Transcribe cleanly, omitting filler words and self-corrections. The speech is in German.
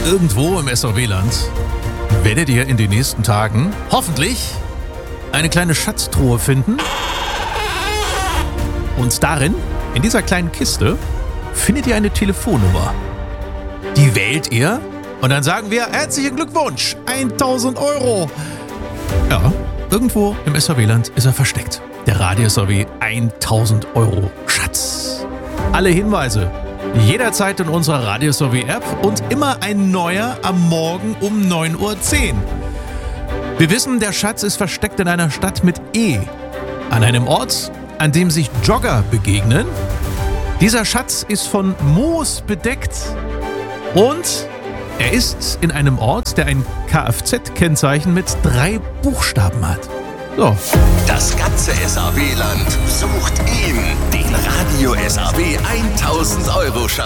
Irgendwo im SAW-Land werdet ihr in den nächsten Tagen hoffentlich eine kleine Schatztruhe finden. Und darin, in dieser kleinen Kiste, findet ihr eine Telefonnummer. Die wählt ihr und dann sagen wir, herzlichen Glückwunsch, 1000 Euro. Ja, irgendwo im SAW-Land ist er versteckt. Der Radio-SAW 1000 Euro Schatz. Alle Hinweise jederzeit in unserer Radio-SAW-App und immer ein neuer am Morgen um 9:10 Uhr. Wir wissen, der Schatz ist versteckt in einer Stadt mit E. An einem Ort, an dem sich Jogger begegnen. Dieser Schatz ist von Moos bedeckt und er ist in einem Ort, der ein Kfz-Kennzeichen mit 3 Buchstaben hat. So. Das ganze SAW-Land sucht ihn, den Radio SAW 1000 Euro Schatz.